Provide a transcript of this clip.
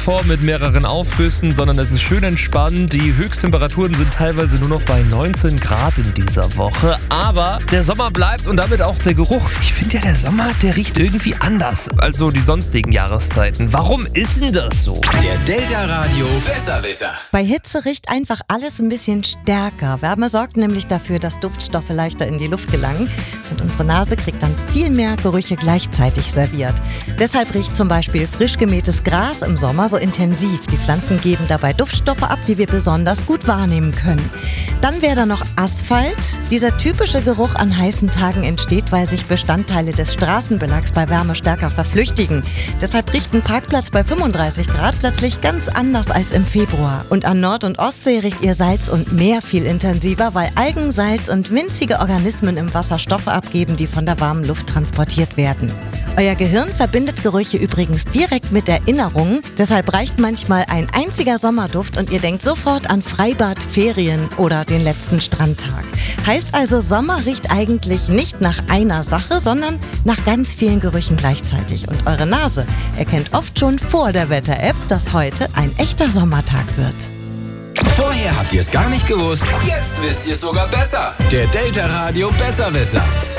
vor mit mehreren Aufgüssen, sondern es ist schön entspannt. Die Höchsttemperaturen sind teilweise nur noch bei 19 Grad in dieser Woche. Aber der Sommer bleibt und damit auch der Geruch. Ich finde ja, der Sommer, der riecht irgendwie anders als so die sonstigen Jahreszeiten. Warum ist denn das so? Der Delta Radio Besserwisser. Bei Hitze riecht einfach alles ein bisschen stärker. Wärme sorgt nämlich dafür, dass Duftstoffe leichter in die Luft gelangen und unsere Nase kriegt dann viel mehr Gerüche gleichzeitig serviert. Deshalb riecht zum Beispiel frisch gemähtes Gras im Sommer so intensiv. Die Pflanzen geben dabei Duftstoffe ab, die wir besonders gut wahrnehmen können. Dann wäre da noch Asphalt. Dieser typische Geruch an heißen Tagen entsteht, weil sich Bestandteile des Straßenbelags bei Wärme stärker verflüchtigen. Deshalb riecht ein Parkplatz bei 35 Grad plötzlich ganz anders als im Februar. Und an Nord- und Ostsee riecht ihr Salz und Meer viel intensiver, weil Algen, Salz und winzige Organismen im Wasser Stoffe abgeben, die von der warmen Luft transportiert werden. Euer Gehirn verbindet Gerüche übrigens direkt mit Erinnerungen. Deshalb reicht manchmal ein einziger Sommerduft und ihr denkt sofort an Freibad, Ferien oder den letzten Strandtag. Heißt also, Sommer riecht eigentlich nicht nach einer Sache, sondern nach ganz vielen Gerüchen gleichzeitig. Und eure Nase erkennt oft schon vor der Wetter-App, dass heute ein echter Sommertag wird. Vorher habt ihr es gar nicht gewusst. Jetzt wisst ihr es sogar besser. Der Delta Radio Besserwisser.